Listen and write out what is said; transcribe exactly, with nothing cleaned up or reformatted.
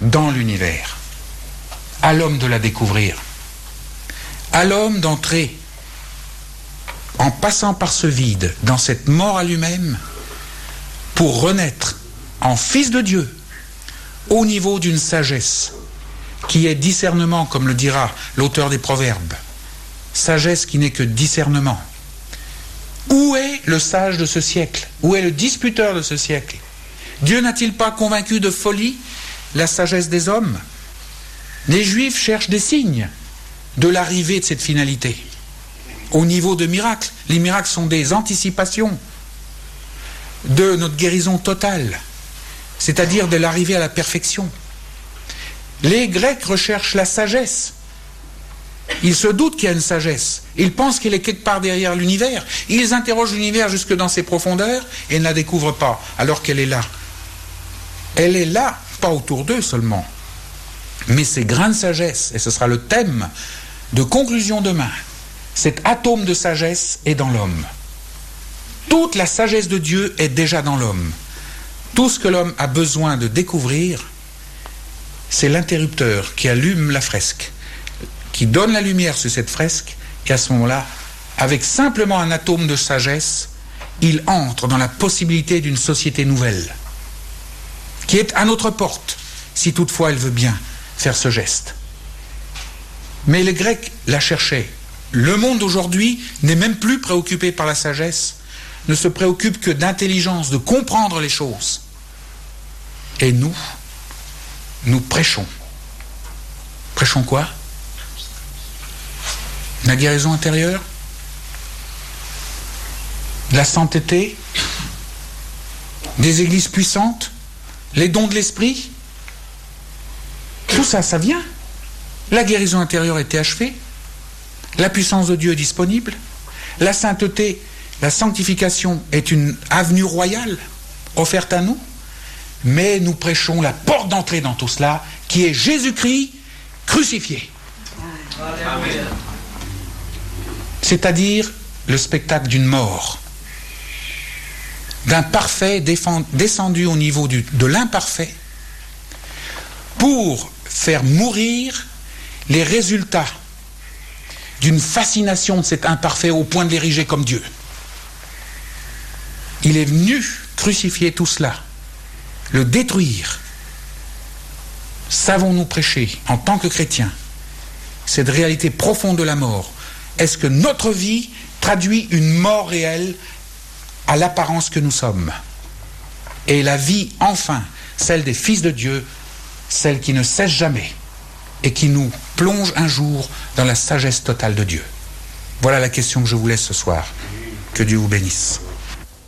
dans l'univers. À l'homme de la découvrir. À l'homme d'entrer, en passant par ce vide, dans cette mort à lui-même, pour renaître en fils de Dieu, au niveau d'une sagesse, qui est discernement, comme le dira l'auteur des Proverbes. Sagesse qui n'est que discernement. Où est le sage de ce siècle? Où est le disputeur de ce siècle? Dieu n'a-t-il pas convaincu de folie la sagesse des hommes? Les Juifs cherchent des signes de l'arrivée de cette finalité. Au niveau de miracles, les miracles sont des anticipations de notre guérison totale, c'est-à-dire de l'arrivée à la perfection. Les Grecs recherchent la sagesse. Ils se doutent qu'il y a une sagesse. Ils pensent qu'elle est quelque part derrière l'univers. Ils interrogent l'univers jusque dans ses profondeurs et ne la découvrent pas, alors qu'elle est là. Elle est là, pas autour d'eux seulement. Mais ces grains de sagesse, et ce sera le thème de conclusion demain, cet atome de sagesse est dans l'homme. Toute la sagesse de Dieu est déjà dans l'homme. Tout ce que l'homme a besoin de découvrir, c'est l'interrupteur qui allume la fresque, qui donne la lumière sur cette fresque, et à ce moment-là, avec simplement un atome de sagesse, il entre dans la possibilité d'une société nouvelle, qui est à notre porte, si toutefois elle veut bien faire ce geste. Mais les Grecs la cherchaient. Le monde d'aujourd'hui n'est même plus préoccupé par la sagesse, ne se préoccupe que d'intelligence, de comprendre les choses. Et nous, nous prêchons. Prêchons quoi? La guérison intérieure? La sainteté? Des églises puissantes? Les dons de l'esprit? Tout ça, ça vient. La guérison intérieure était achevée. La puissance de Dieu est disponible. La sainteté, la sanctification est une avenue royale offerte à nous. Mais nous prêchons la porte d'entrée dans tout cela, qui est Jésus-Christ crucifié. Amen. C'est-à-dire le spectacle d'une mort, d'un parfait défend, descendu au niveau du, de l'imparfait, pour faire mourir les résultats d'une fascination de cet imparfait au point de l'ériger comme Dieu. Il est venu crucifier tout cela, le détruire. Savons-nous prêcher en tant que chrétiens cette réalité profonde de la mort? Est-ce que notre vie traduit une mort réelle à l'apparence que nous sommes? Et la vie, enfin, celle des fils de Dieu, celle qui ne cesse jamais et qui nous plonge un jour dans la sagesse totale de Dieu. Voilà la question que je vous laisse ce soir. Que Dieu vous bénisse.